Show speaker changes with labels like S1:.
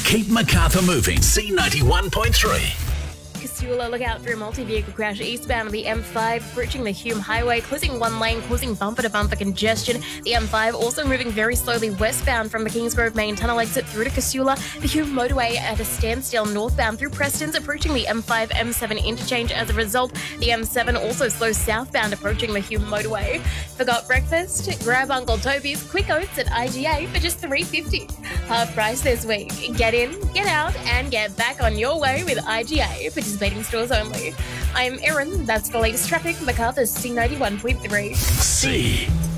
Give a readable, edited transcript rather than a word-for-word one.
S1: keep Macarthur moving. C91.3.
S2: Casula, look out for a multi-vehicle crash eastbound of the M5, approaching the Hume Highway, closing one lane, causing bumper-to-bumper congestion. The M5 also moving very slowly westbound from the Kingsgrove main tunnel exit through to Casula. The Hume motorway at a standstill northbound through Preston's, approaching the M5, M7 interchange. As a result, the M7 also slows southbound, approaching the Hume motorway. Forgot breakfast? Grab Uncle Toby's Quick Oats at IGA for just $3.50. Half price this week. Get in, get out, and get back on your way with IGA. Participating stores only. I'm Erin. That's the latest traffic. Macarthur's C91.3.
S1: C.